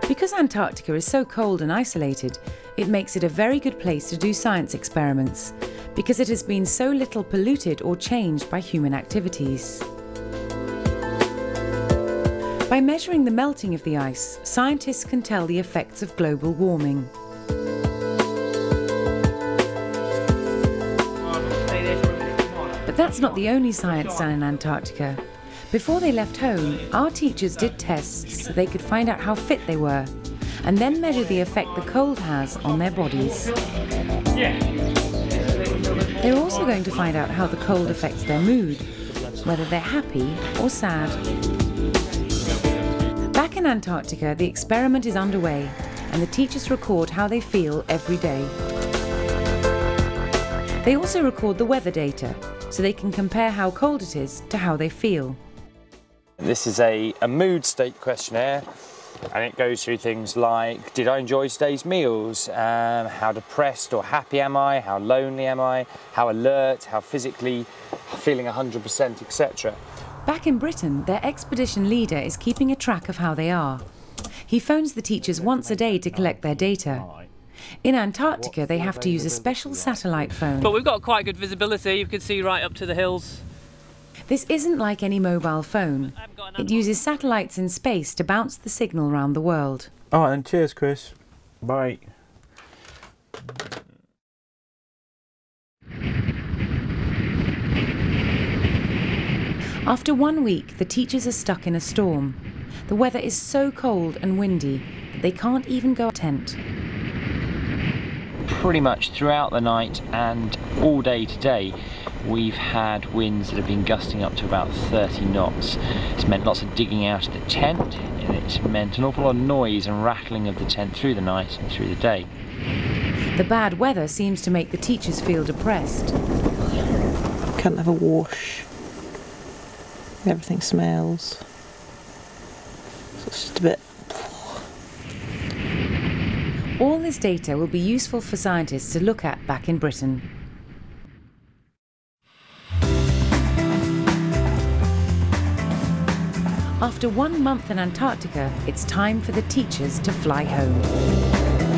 Because Antarctica is so cold and isolated, it makes it a very good place to do science experiments, because it has been so little polluted or changed by human activities. By measuring the melting of the ice, scientists can tell the effects of global warming. But that's not the only science done in Antarctica. Before they left home, our teachers did tests so they could find out how fit they were, and then measure the effect the cold has on their bodies. They're also going to find out how the cold affects their mood, whether they're happy or sad. Back in Antarctica, the experiment is underway, and the teachers record how they feel every day. They also record the weather data, so they can compare how cold it is to how they feel. This is a mood state questionnaire, and it goes through things like, did I enjoy today's meals? How depressed or happy am I? How lonely am I? How alert? How physically feeling 100%, etc. Back in Britain, their expedition leader is keeping a track of how they are. He phones the teachers once a day to collect their data. In Antarctica, they have to use a special satellite phone. But we've got quite good visibility. You can see right up to the hills. This isn't like any mobile phone. It uses satellites in space to bounce the signal around the world. All right, then. Cheers, Chris. Bye. After 1 week, the teachers are stuck in a storm. The weather is so cold and windy that they can't even go to a tent. Pretty much throughout the night and all day today, we've had winds that have been gusting up to about 30 knots. It's meant lots of digging out of the tent, and it's meant an awful lot of noise and rattling of the tent through the night and through the day. The bad weather seems to make the teachers feel depressed. Can't have a wash. Everything smells. So it's just a bit... All this data will be useful for scientists to look at back in Britain. After 1 month in Antarctica, it's time for the teachers to fly home.